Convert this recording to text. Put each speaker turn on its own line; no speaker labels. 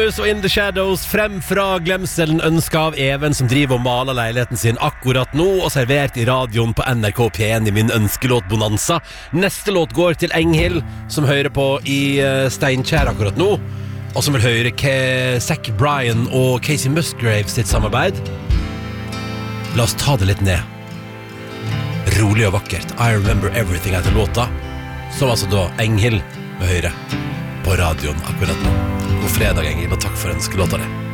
Sisters og In The Shadows, frem fra glemselen, ønsket av Even, som driver og maler leiligheten sin akkurat nå, og servert i radioen på NRK P1 i min ønskelåt Bonanza. Neste låt går til Enghild, som hører på i Steinkjer akkurat nå, og som vil høre Zac Bryan og Casey Musgraves sitt samarbeid. La oss ta det litt ned. Rolig og vakkert. I Remember Everything heter låta, som altså da Enghild vil høre på radioen akkurat nå. God fredag, Enghild, og takk for ønskelåta di.